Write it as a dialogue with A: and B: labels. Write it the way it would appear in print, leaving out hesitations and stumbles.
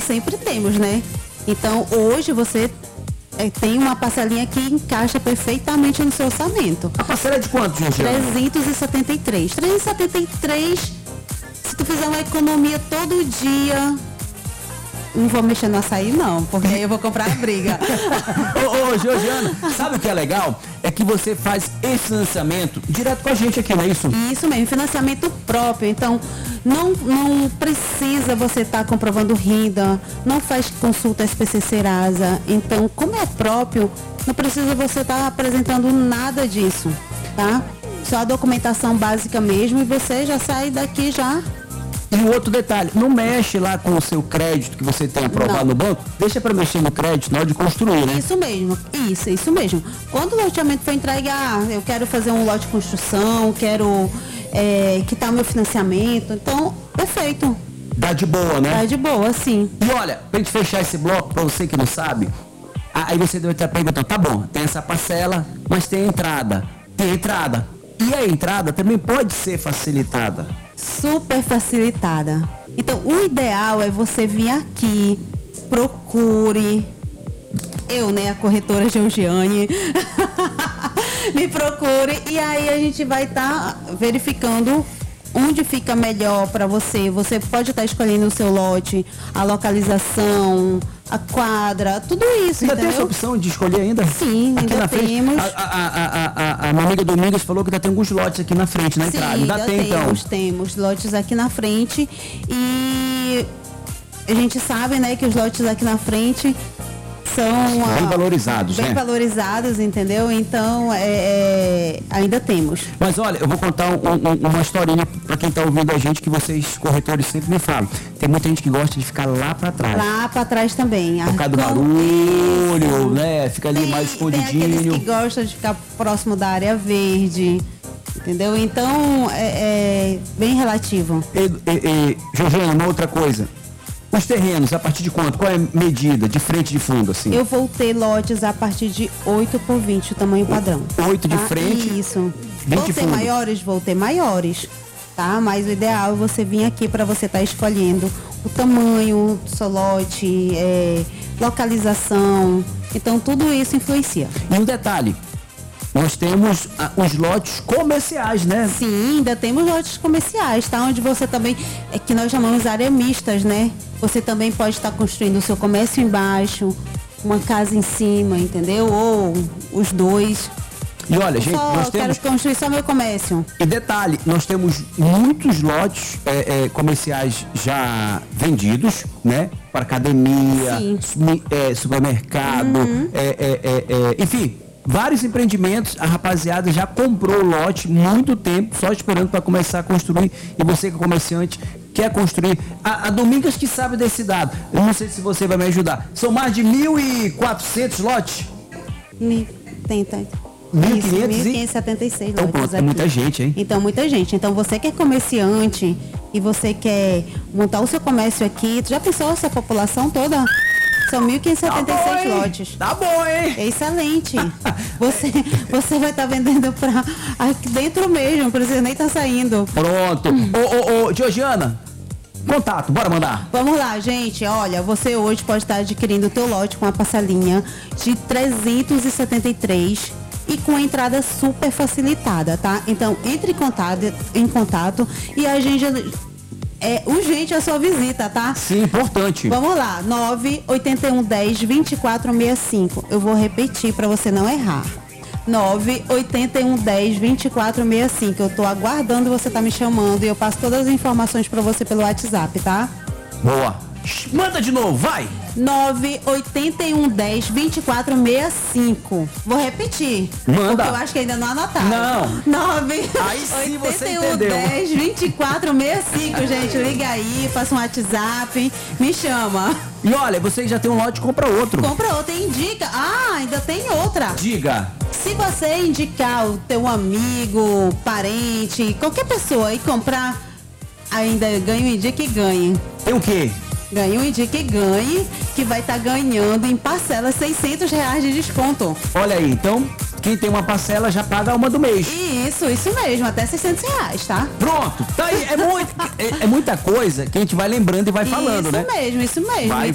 A: sempre temos, né? Então, hoje você tem uma parcelinha que encaixa perfeitamente no seu orçamento.
B: A parcela é de quanto, gente?
A: 373. 373, se tu fizer uma economia todo dia, não vou mexer no açaí não, porque aí eu vou comprar a briga.
B: Ô, Georgiana, sabe o que é legal? É que você faz esse financiamento direto com a gente aqui, não é isso?
A: Isso mesmo, financiamento próprio. Então, não precisa você estar comprovando renda, não faz consulta SPC Serasa. Então, como é próprio, não precisa você estar apresentando nada disso, tá? Só a documentação básica mesmo e você já sai daqui já.
B: E um outro detalhe, não mexe lá com o seu crédito que você tem aprovado no banco, deixa para mexer no crédito na hora de construir, né?
A: Isso mesmo, isso mesmo. Quando o loteamento for entregue, eu quero fazer um lote de construção, quero quitar o meu financiamento, então, perfeito.
B: Dá de boa, né?
A: Dá de boa, sim.
B: E olha, pra gente fechar esse bloco, pra você que não sabe, aí você deve estar perguntando, tá bom, tem essa parcela, mas tem a entrada. Tem a entrada. E a entrada também pode ser facilitada.
A: Super facilitada. Então, o ideal é você vir aqui, procure. Eu, né, a corretora Georgiane, me procure e aí a gente vai estar verificando onde fica melhor para você. Você pode estar escolhendo o seu lote, a localização, a quadra, tudo isso,
B: ainda
A: entendeu?
B: tem essa opção de escolher ainda?
A: Sim,
B: aqui
A: ainda
B: na frente,
A: temos.
B: a minha amiga Domingos falou que ainda tem alguns lotes aqui na frente, na entrada. Ainda tem, então.
A: Temos lotes aqui na frente e a gente sabe, né, que os lotes aqui na frente são
B: bem valorizados,
A: bem
B: né?
A: valorizados, entendeu? Então, ainda temos.
B: Mas olha, eu vou contar uma historinha para quem está ouvindo a gente, que vocês, corretores, sempre me falam. Tem muita gente que gosta de ficar lá para trás.
A: Lá para trás também.
B: Por causa do barulho, né? Fica ali mais escondidinho.
A: Tem aqueles que gostam de ficar próximo da área verde, entendeu? Então, é bem relativo.
B: Georgiana, uma outra coisa. Os terrenos, a partir de quanto? Qual é a medida de frente e de fundo, assim?
A: Eu vou ter lotes a partir de 8 por 20, o tamanho padrão.
B: 8 de frente?
A: Isso.
B: 20
A: vou ter
B: fundo.
A: maiores? Vou ter maiores, tá? Mas o ideal é você vir aqui para você estar escolhendo o tamanho do seu lote, localização. Então, tudo isso influencia.
B: E um detalhe, nós temos os lotes comerciais, né?
A: Sim, ainda temos lotes comerciais, tá? Onde você também, que nós chamamos área mistas, né? Você também pode estar construindo o seu comércio embaixo, uma casa em cima, entendeu? Ou os dois.
B: E olha, gente, nós temos...
A: quero construir só meu comércio.
B: E detalhe, nós temos muitos lotes comerciais já vendidos, né? Para academia, supermercado, enfim... Vários empreendimentos, a rapaziada já comprou o lote muito tempo, só esperando para começar a construir. E você que é comerciante, quer construir. A Domingos que sabe desse dado. Eu não sei se você vai me ajudar. São mais de 1.400 lotes?
A: Tem. 1.576
B: então,
A: lotes
B: é muita gente, hein?
A: Então, muita gente. Então, você que é comerciante e você quer montar o seu comércio aqui, tu já pensou essa população toda? São 1.576 lotes.
B: Tá bom, hein?
A: É excelente. Você vai estar vendendo para aqui dentro mesmo, não precisa nem estar saindo.
B: Pronto. Ô, Georgiana, contato, bora mandar.
A: Vamos lá, gente. Olha, você hoje pode estar adquirindo o teu lote com a parcelinha de 373 e com a entrada super facilitada, tá? Então, entre em contato e a gente... É urgente a sua visita, tá?
B: Sim, importante.
A: Vamos lá, 98110-2465. Eu vou repetir para você não errar. 98110-2465. Eu tô aguardando você tá me chamando e eu passo todas as informações para você pelo WhatsApp, tá?
B: Boa. Manda de novo, vai!
A: 98110-2465. Vou repetir.
B: Manda.
A: Porque eu acho que ainda não anotaram.
B: Não. Aí sim você entendeu.
A: 98110-2465, gente. Liga aí, faça um WhatsApp, me chama.
B: E olha, você já tem um lote, compra outro.
A: Compra outro, indica. Ainda tem outra.
B: Diga.
A: Se você indicar o teu amigo, parente, qualquer pessoa e comprar, ainda ganha um indica e ganhe.
B: Tem o quê?
A: Ganhe um indica e ganhe, que vai estar ganhando em parcela R$600 de desconto.
B: Olha aí, então, quem tem uma parcela já paga uma do mês.
A: Isso mesmo, até R$600, tá?
B: Pronto, tá aí, é muita coisa que a gente vai lembrando e vai falando, né?
A: Isso mesmo.